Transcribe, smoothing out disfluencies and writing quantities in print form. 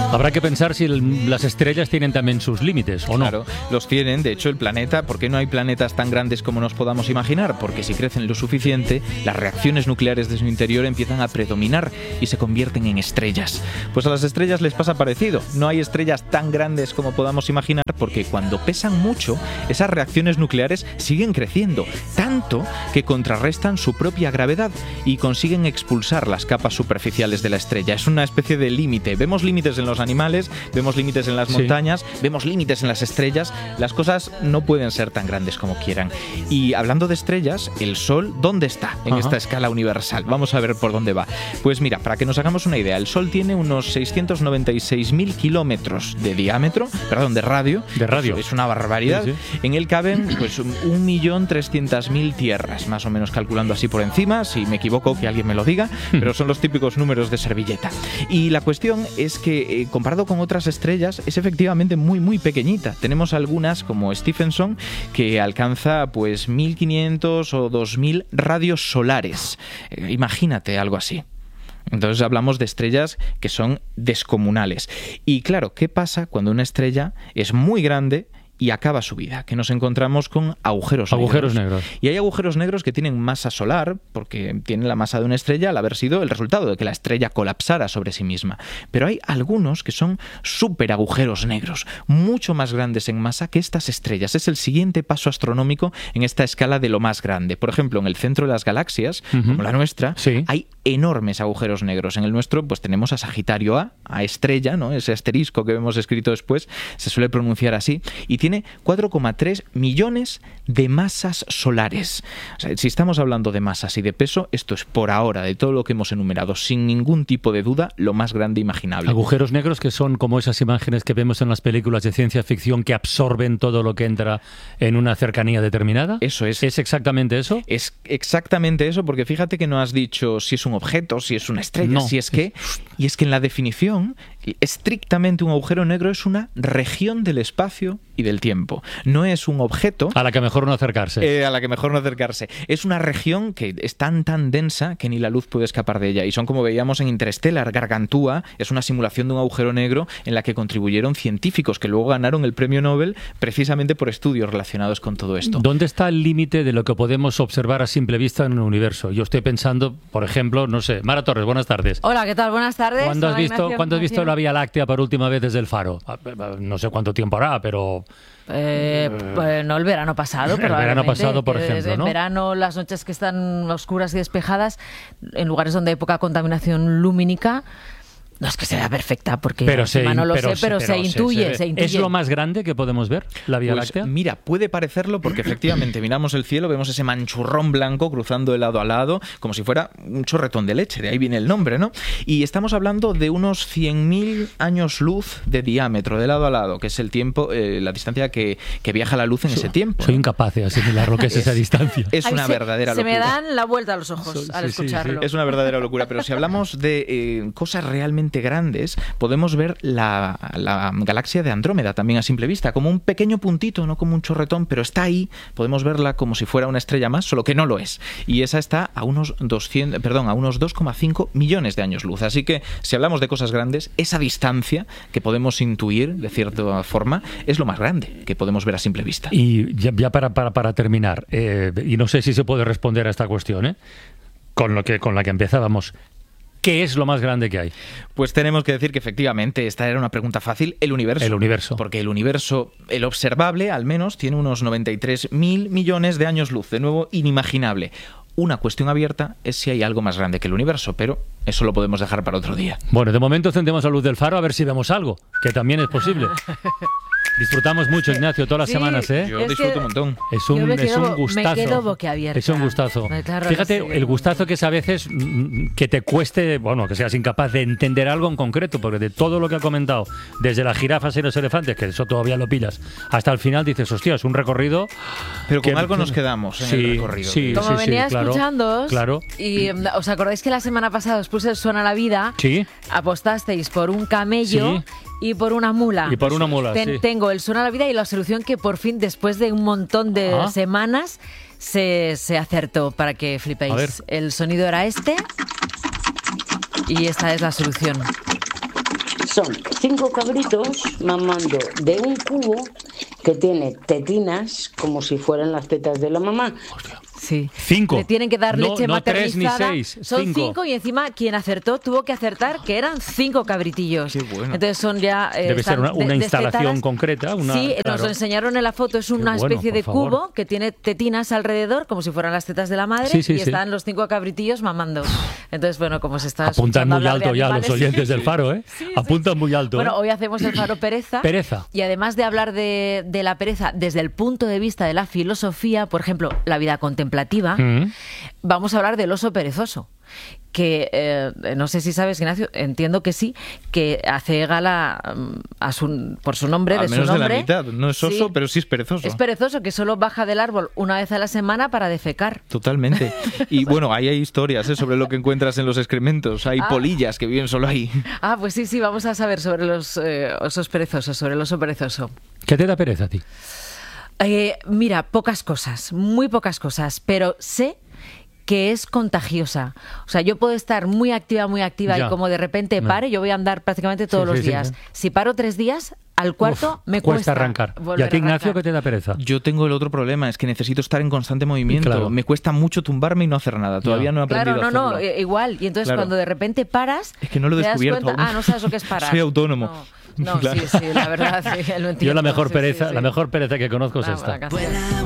Habrá que pensar si las estrellas tienen también sus límites, ¿o no? Claro, los tienen. De hecho, el planeta, ¿por qué no hay planetas tan grandes como nos podamos imaginar? Porque si crecen lo suficiente, las reacciones nucleares de su interior empiezan a predominar y se convierten en estrellas. Pues a las estrellas les pasa parecido. No hay estrellas tan grandes como podamos imaginar porque cuando pesan mucho, esas reacciones nucleares siguen creciendo, tanto que contrarrestan su propia gravedad y consiguen expulsar las capas superficiales de la estrella. Es una especie de límite. Vemos límites en los animales, vemos límites en las montañas, vemos límites en las estrellas. Las cosas no pueden ser tan grandes como quieran. Y hablando de estrellas, el Sol, ¿dónde está en esta escala universal? Vamos a ver por dónde va. Pues mira, para que nos hagamos una idea, el Sol tiene unos 696.000 kilómetros de diámetro, perdón, de radio. De radio. Es una barbaridad. Sí, sí. En él caben pues 1.300.000 tierras, más o menos calculando así por encima. Si me equivoco, que alguien me lo diga, pero son los típicos números de servilleta. Y la cuestión es que, comparado con otras estrellas, es efectivamente muy, muy pequeñita. Tenemos algunas, como Stephenson, que alcanza pues 1.500 o 2.000 radios solares. Imagínate algo así. Entonces hablamos de estrellas que son descomunales. Y claro, ¿qué pasa cuando una estrella es muy grande y acaba su vida? Que nos encontramos con agujeros negros. Y hay agujeros negros que tienen masa solar, porque tienen la masa de una estrella al haber sido el resultado de que la estrella colapsara sobre sí misma. Pero hay algunos que son súper agujeros negros, mucho más grandes en masa que estas estrellas. Es el siguiente paso astronómico en esta escala de lo más grande. Por ejemplo, en el centro de las galaxias, como la nuestra, hay enormes agujeros negros. En el nuestro, pues tenemos a Sagitario A estrella, ¿no? Ese asterisco que vemos escrito después, se suele pronunciar así, y tiene 4,3 millones de masas solares. O sea, si estamos hablando de masas y de peso, esto es por ahora, de todo lo que hemos enumerado, sin ningún tipo de duda, lo más grande imaginable. Agujeros negros que son como esas imágenes que vemos en las películas de ciencia ficción que absorben todo lo que entra en una cercanía determinada. Eso es. ¿Es exactamente eso? Es exactamente eso, porque fíjate que no has dicho si es un objeto, si es una estrella, no. si es que... Y es que en la definición, estrictamente un agujero negro es una región del espacio y del tiempo. No es un objeto... A la que mejor no acercarse. A la que mejor no acercarse. Es una región que es tan densa que ni la luz puede escapar de ella. Y son, como veíamos en Interstellar, Gargantúa es una simulación de un agujero negro en la que contribuyeron científicos que luego ganaron el premio Nobel precisamente por estudios relacionados con todo esto. ¿Dónde está el límite de lo que podemos observar a simple vista en el universo? Yo estoy pensando, por ejemplo, no sé, Mara Torres, buenas tardes. Hola, ¿qué tal? Buenas tardes. ¿Cuándo has visto la Vía Láctea por última vez desde el faro? No sé cuánto tiempo hará, pero... no el verano pasado, el verano pasado, por ejemplo, ¿no? En verano, las noches que están oscuras y despejadas, en lugares donde hay poca contaminación lumínica, no es que sea perfecta, porque no lo sé, pero se intuye. ¿Es lo más grande que podemos ver, la Vía Láctea? Mira, puede parecerlo porque efectivamente miramos el cielo, vemos ese manchurrón blanco cruzando de lado a lado, como si fuera un chorretón de leche, de ahí viene el nombre, ¿no? Y estamos hablando de unos 100.000 años luz de diámetro, de lado a lado, que es el tiempo, la distancia que viaja la luz en ese tiempo. Soy incapaz de asimilar lo que es esa distancia. Es una verdadera locura. Se me dan la vuelta a los ojos al escucharlo. Sí. Es una verdadera locura, pero si hablamos de cosas realmente grandes, podemos ver la galaxia de Andrómeda también a simple vista, como un pequeño puntito, no como un chorretón, pero está ahí, podemos verla como si fuera una estrella más, solo que no lo es. Y esa está a unos 2,5 millones de años luz. Así que si hablamos de cosas grandes, esa distancia que podemos intuir de cierta forma es lo más grande que podemos ver a simple vista. Y ya para terminar, y no sé si se puede responder a esta cuestión, con la que empezábamos. ¿Qué es lo más grande que hay? Pues tenemos que decir que efectivamente esta era una pregunta fácil, el universo. El universo. Porque el universo, el observable al menos, tiene unos 93.000 millones de años luz, de nuevo inimaginable. Una cuestión abierta es si hay algo más grande que el universo, pero eso lo podemos dejar para otro día. Bueno, de momento encendemos la luz del faro a ver si vemos algo, que también es posible. Disfrutamos mucho, Ignacio, todas las semanas, ¿eh? Yo disfruto un montón. Es un gustazo. Me quedo boquiabierta. Es un gustazo. Claro, fíjate, el gustazo que es a veces que te cueste, que seas incapaz de entender algo en concreto, porque de todo lo que ha comentado, desde las jirafas y los elefantes, que eso todavía lo pillas, hasta el final dices, hostia, es un recorrido... Pero con algo nos quedamos en el recorrido. Como venía escuchándoos, claro. Y ¿os acordáis que la semana pasada os puse el Suena la Vida? Sí. Apostasteis por un camello... Sí. Y por una mula. Y por una mula, sí. Tengo el Suena la Vida y la solución que por fin, después de un montón de semanas, se acertó, para que flipéis. A ver. El sonido era este y esta es la solución. Son 5 cabritos mamando de un cubo que tiene tetinas como si fueran las tetas de la mamá. Hostia. Sí. 5. Le tienen que dar leche maternizada. 3 ni 6. Son 5 y encima quien acertó tuvo que acertar que eran 5 cabritillos. Qué bueno. Entonces son ya... Debe ser una instalación concreta. Sí, claro. nos lo enseñaron en la foto. Es una especie de cubo que tiene tetinas alrededor, como si fueran las tetas de la madre, y están los 5 cabritillos mamando. Entonces, bueno, como se está... Apuntan muy alto ya los oyentes del Faro, ¿eh? Sí, apuntan muy alto. Bueno, hoy hacemos el Faro Pereza. Pereza. Y además de hablar de la pereza desde el punto de vista de la filosofía, por ejemplo, la vida contemplativa, vamos a hablar del oso perezoso, que no sé si sabes, Ignacio, entiendo que sí, que hace gala por su nombre, al de menos su nombre. De la mitad. No es oso, pero sí es perezoso. Es perezoso, que solo baja del árbol una vez a la semana para defecar. Totalmente. Y bueno, ahí hay historias sobre lo que encuentras en los excrementos. Hay polillas que viven solo ahí. Pues sí, vamos a saber sobre los osos perezosos, sobre el oso perezoso. ¿Qué te da pereza a ti? Mira, pocas cosas, muy pocas cosas, pero sé que es contagiosa. O sea, yo puedo estar muy activa y como de repente pare, yo voy a andar prácticamente todos los días. Si paro 3 días, al cuarto me cuesta arrancar. ¿Y a ti, Ignacio, qué te da pereza? Yo tengo el otro problema, es que necesito estar en constante movimiento. Claro. Me cuesta mucho tumbarme y no hacer nada. Todavía no he aprendido a hacerlo. No, igual. Y entonces cuando de repente paras... Es que no lo he descubierto aún. No sabes lo que es parar. Soy autónomo. No, claro. sí, la verdad, sí, lo entiendo. Yo la mejor pereza que conozco es esta.